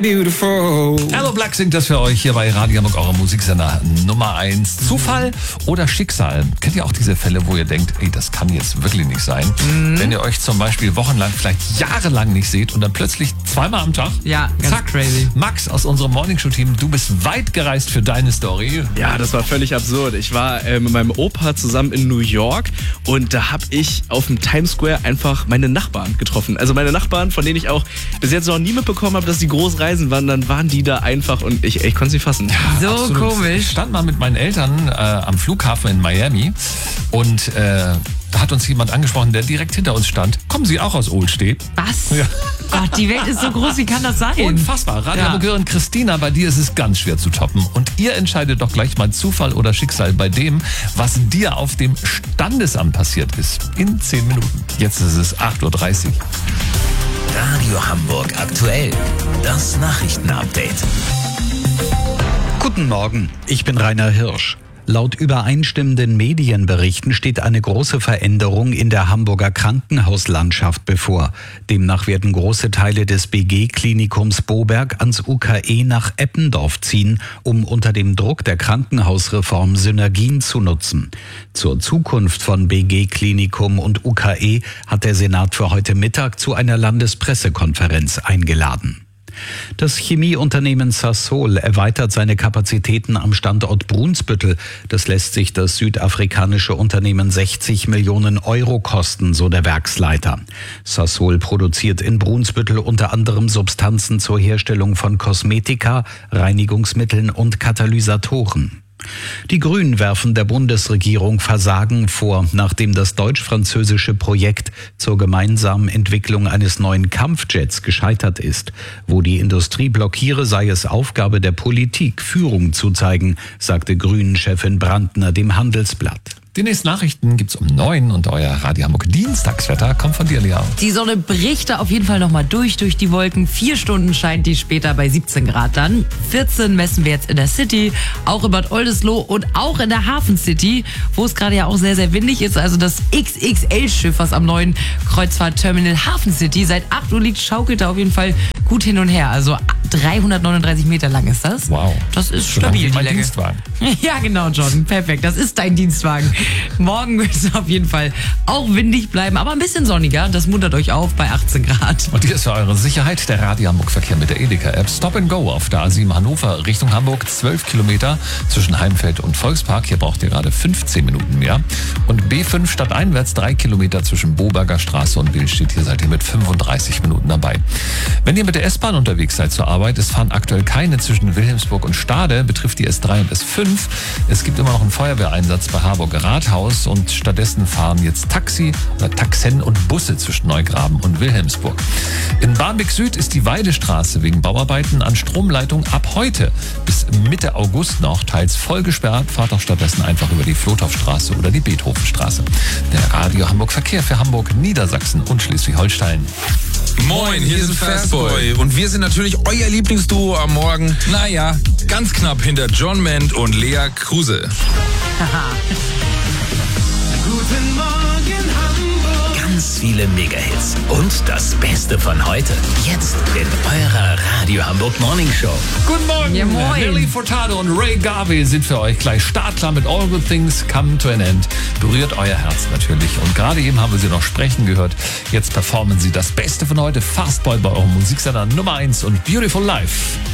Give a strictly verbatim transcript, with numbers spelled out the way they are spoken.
Beautiful. Hello Black singt das für euch hier bei Radio Hamburg, eurer Musiksender Nummer eins. Zufall oder Schicksal? Kennt ihr auch diese Fälle, wo ihr denkt, ey, das kann jetzt wirklich nicht sein? Mhm. Wenn ihr euch zum Beispiel wochenlang, vielleicht jahrelang nicht seht und dann plötzlich zweimal am Tag, ja, ganz zack, crazy. Max aus unserem Morningshow-Team, du bist weit gereist für deine Story. Ja, das war völlig absurd. Ich war äh, mit meinem Opa zusammen in New York und da habe ich auf dem Times Square einfach meine Nachbarn getroffen. Also meine Nachbarn, von denen ich auch bis jetzt noch nie mitbekommen habe, dass die groß reisen waren, dann waren die da einfach und ich, ich konnte es nicht fassen. Ja, so absolut. Komisch. Ich stand mal mit meinen Eltern äh, am Flughafen in Miami und äh, da hat uns jemand angesprochen, der direkt hinter uns stand. Kommen Sie auch aus Ohlstedt? Was? Ja. Gott, die Welt ist so groß, wie kann das sein? Unfassbar. Radiomoderin Christina, bei dir ist es ganz schwer zu toppen. Und ihr entscheidet doch gleich mal Zufall oder Schicksal bei dem, was dir auf dem Standesamt passiert ist. In zehn Minuten. Jetzt ist es acht Uhr dreißig. Radio Hamburg aktuell. Das Nachrichtenupdate. Guten Morgen, ich bin Rainer Hirsch. Laut übereinstimmenden Medienberichten steht eine große Veränderung in der Hamburger Krankenhauslandschaft bevor. Demnach werden große Teile des B G-Klinikums Boberg ans U K E nach Eppendorf ziehen, um unter dem Druck der Krankenhausreform Synergien zu nutzen. Zur Zukunft von B G-Klinikum und U K E hat der Senat für heute Mittag zu einer Landespressekonferenz eingeladen. Das Chemieunternehmen Sasol erweitert seine Kapazitäten am Standort Brunsbüttel. Das lässt sich das südafrikanische Unternehmen sechzig Millionen Euro kosten, so der Werksleiter. Sasol produziert in Brunsbüttel unter anderem Substanzen zur Herstellung von Kosmetika, Reinigungsmitteln und Katalysatoren. Die Grünen werfen der Bundesregierung Versagen vor, nachdem das deutsch-französische Projekt zur gemeinsamen Entwicklung eines neuen Kampfjets gescheitert ist. Wo die Industrie blockiere, sei es Aufgabe der Politik, Führung zu zeigen, sagte Grünen-Chefin Brandner dem Handelsblatt. Die nächsten Nachrichten gibt's um neun und euer Radio Hamburg Dienstagswetter kommt von dir, Lea. Die Sonne bricht da auf jeden Fall nochmal durch, durch die Wolken. Vier Stunden scheint die später bei siebzehn Grad dann. vierzehn messen wir jetzt in der City, auch in Bad Oldesloe und auch in der Hafen City, wo es gerade ja auch sehr, sehr windig ist. Also das X X L-Schiff, was am neuen Kreuzfahrtterminal Hafen City seit acht Uhr liegt, schaukelt da auf jeden Fall gut hin und her. Also dreihundertneununddreißig Meter lang ist das. Wow. Das ist so stabil, die mein Länge. Dienstwagen. Ja, genau, John. Perfekt. Das ist dein Dienstwagen. Morgen wird es auf jeden Fall auch windig bleiben, aber ein bisschen sonniger. Das muntert euch auf bei achtzehn Grad. Und hier ist für eure Sicherheit der Radio Hamburg Verkehr mit der Edeka-App. Stop and Go auf der A sieben Hannover Richtung Hamburg. zwölf Kilometer zwischen Heimfeld und Volkspark. Hier braucht ihr gerade fünfzehn Minuten mehr. Und B fünf stadteinwärts drei Kilometer zwischen Boberger Straße und Billstedt. Hier seid ihr mit fünfunddreißig Minuten dabei. Wenn ihr mit der S-Bahn unterwegs seid zur Arbeit, es fahren aktuell keine zwischen Wilhelmsburg und Stade, betrifft die S drei und S fünf. Es gibt immer noch einen Feuerwehreinsatz bei Harburg Rathaus und stattdessen fahren jetzt Taxi oder Taxen und Busse zwischen Neugraben und Wilhelmsburg. In Barmbek Süd ist die Weidestraße wegen Bauarbeiten an Stromleitung ab heute bis Mitte August noch teils voll gesperrt. Fahrt doch stattdessen einfach über die Flothofstraße oder die Beethovenstraße. Der Radio Hamburg Verkehr für Hamburg, Niedersachsen und Schleswig-Holstein. Moin, hier sind Fastboy und wir sind natürlich euer Lieblingsduo am Morgen. Naja, ganz knapp hinter John Ment und Lea Kruse. Guten Morgen Hamburg. Ganz viele Mega-Hits und das Beste von heute. Jetzt in eurer Radio Hamburg Morning Show. Guten Morgen. Ja, moin. Nelly Furtado und Ray Garvey sind für euch gleich startklar mit All Good Things Come to an End. Berührt euer Herz natürlich. Und gerade eben haben wir sie noch sprechen gehört. Jetzt performen sie das Beste von heute. Fastboy bei eurem Musiksender Nummer eins und Beautiful Life.